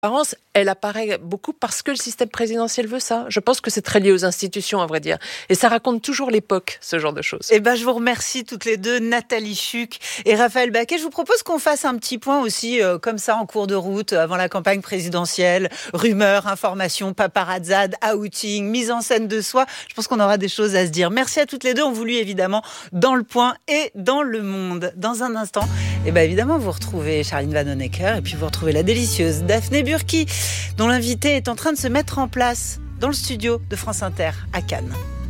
transparence, elle apparaît beaucoup parce que le système présidentiel veut ça. Je pense que c'est très lié aux institutions, à vrai dire. Et ça raconte toujours l'époque, ce genre de choses. Je vous remercie toutes les deux, Nathalie Chuc et Raphaël Baquet. Je vous propose qu'on fasse un petit point aussi, comme ça, en cours de route, avant la campagne présidentielle. Rumeurs, informations, paparazzade, outing, mise en scène de soi. Je pense qu'on aura des choses à se dire. Merci à toutes les deux. On vous lit évidemment dans Le Point et dans Le Monde. Dans un instant, évidemment, vous retrouvez Charline Vanhoenacker et puis vous retrouvez la délicieuse Daphné Burki, dont l'invité est en train de se mettre en place dans le studio de France Inter à Cannes.